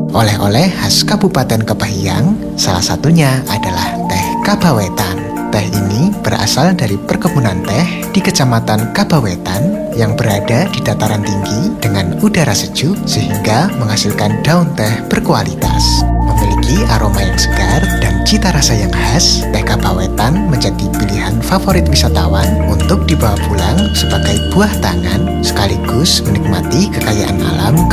Oleh-oleh khas Kabupaten Kepahyang, salah satunya adalah teh Kabawetan. Teh ini berasal dari perkebunan teh di Kecamatan Kabawetan yang berada di dataran tinggi dengan udara sejuk sehingga menghasilkan daun teh berkualitas. Memiliki aroma yang segar dan cita rasa yang khas, teh Kabawetan menjadi pilihan favorit wisatawan untuk dibawa pulang sebagai buah tangan sekaligus menikmati kekayaan alam